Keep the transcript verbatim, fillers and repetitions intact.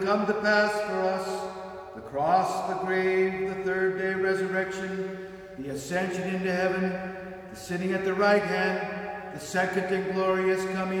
come to pass for us, the cross, the grave, the third day resurrection, the ascension into heaven, the sitting at the right hand, the second and glorious coming